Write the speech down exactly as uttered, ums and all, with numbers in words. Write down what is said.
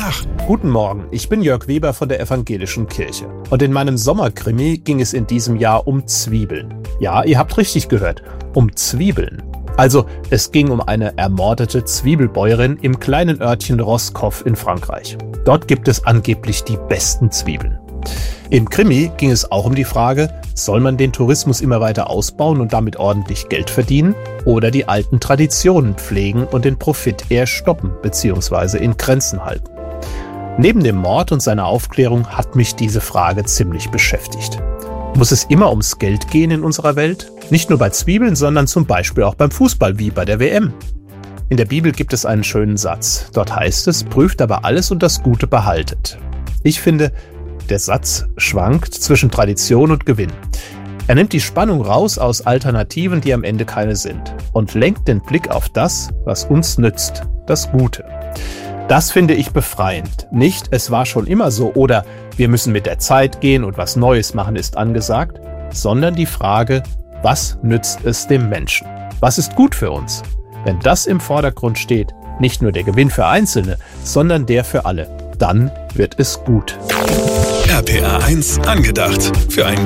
nach. Guten Morgen, ich bin Jörg Weber von der Evangelischen Kirche. Und in meinem Sommerkrimi ging es in diesem Jahr um Zwiebeln. Ja, ihr habt richtig gehört, um Zwiebeln. Also, es ging um eine ermordete Zwiebelbäuerin im kleinen Örtchen Roscoff in Frankreich. Dort gibt es angeblich die besten Zwiebeln. Im Krimi ging es auch um die Frage, soll man den Tourismus immer weiter ausbauen und damit ordentlich Geld verdienen oder die alten Traditionen pflegen und den Profit eher stoppen bzw. in Grenzen halten. Neben dem Mord und seiner Aufklärung hat mich diese Frage ziemlich beschäftigt. Muss es immer ums Geld gehen in unserer Welt? Nicht nur bei Zwiebeln, sondern zum Beispiel auch beim Fußball wie bei der W M. In der Bibel gibt es einen schönen Satz. Dort heißt es, prüft aber alles und das Gute behaltet. Ich finde, der Satz schwankt zwischen Tradition und Gewinn. Er nimmt die Spannung raus aus Alternativen, die am Ende keine sind, und lenkt den Blick auf das, was uns nützt, das Gute. Das finde ich befreiend. Nicht, es war schon immer so oder wir müssen mit der Zeit gehen und was Neues machen ist angesagt, sondern die Frage, was nützt es dem Menschen? Was ist gut für uns? Wenn das im Vordergrund steht, nicht nur der Gewinn für Einzelne, sondern der für alle, dann wird es gut. R P R eins angedacht. Für ein